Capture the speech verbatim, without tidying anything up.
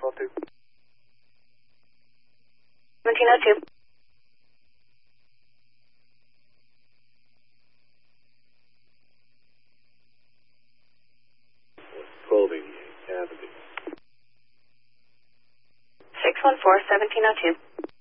twelve two. seventeen oh two. twelve eighty-eight, Avenue. six one four, seventeen oh two.